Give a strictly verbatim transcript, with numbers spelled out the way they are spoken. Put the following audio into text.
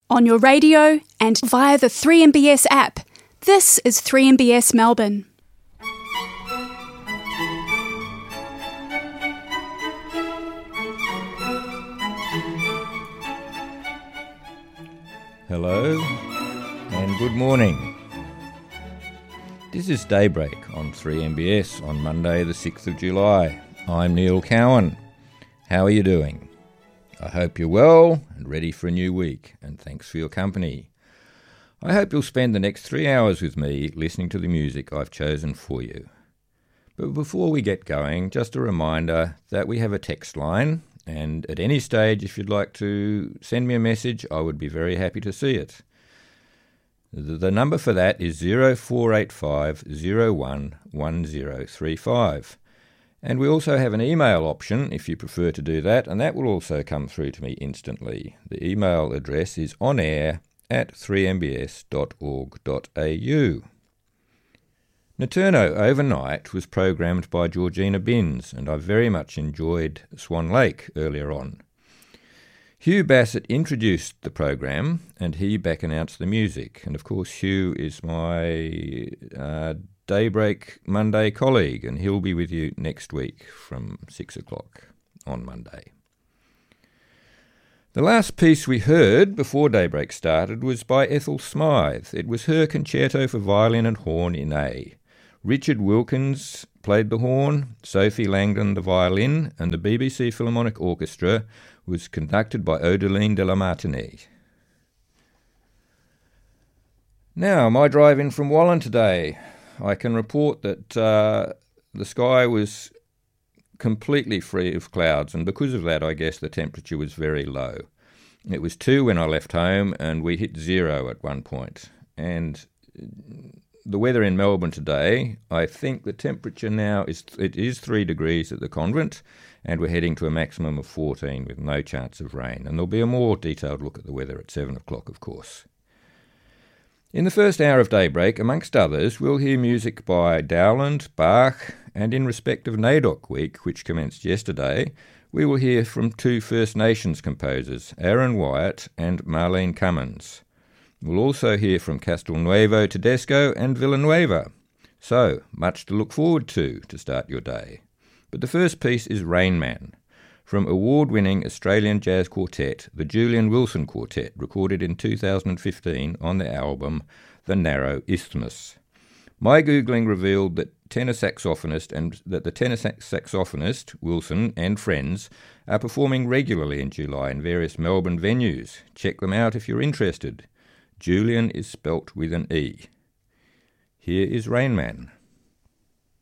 on your radio and via the three M B S app. This is three M B S Melbourne. Hello and good morning. This is Daybreak on three M B S on Monday the sixth of July. I'm Neil Cowan. How are you doing? I hope you're well and ready for a new week, and thanks for your company. I hope you'll spend the next three hours with me listening to the music I've chosen for you. But before we get going, just a reminder that we have a text line, and at any stage if you'd like to send me a message, I would be very happy to see it. The number for that is zero four eight five zero one one zero three five. And we also have an email option if you prefer to do that, and that will also come through to me instantly. The email address is onair at three m b s dot org dot a u. Naturno Overnight was programmed by Georgina Binns, and I very much enjoyed Swan Lake earlier on. Hugh Bassett introduced the program, and he back announced the music. And of course, Hugh is my uh, Daybreak Monday colleague, and he'll be with you next week from six o'clock on Monday. The last piece we heard before Daybreak started was by Ethel Smythe. It was her concerto for violin and horn in A. Richard Wilkins played the horn, Sophie Langdon the violin, and the B B C Philharmonic Orchestra was conducted by Odeline de la Martiniere. Now, my drive in from Wallan today, I can report that uh, the sky was completely free of clouds, and because of that, I guess the temperature was very low. It was two when I left home, and we hit zero at one point. And the weather in Melbourne today, I think the temperature now is it is three degrees at the convent, and we're heading to a maximum of fourteen with no chance of rain. And there'll be a more detailed look at the weather at seven o'clock, of course. In the first hour of Daybreak, amongst others, we'll hear music by Dowland, Bach, and in respect of NAIDOC Week, which commenced yesterday, we will hear from two First Nations composers, Aaron Wyatt and Marlene Cummins. We'll also hear from Castelnuovo Tedesco and Villanueva. So, much to look forward to to start your day. But the first piece is Rain Man, from award-winning Australian jazz quartet, the Julian Wilson Quartet, recorded in two thousand fifteen on the album The Narrow Isthmus. My Googling revealed that tenor saxophonist and that the tenor saxophonist, Wilson, and friends are performing regularly in July in various Melbourne venues. Check them out if you're interested. Julian is spelt with an E. Here is Rain Man.